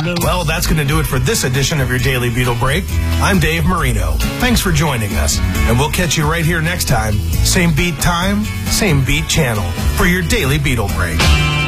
Well, that's going to do it for this edition of your Daily Beetle Break. I'm Dave Marino. Thanks for joining us, and we'll catch you right here next time. Same beat time, same beat channel for your Daily Beetle Break.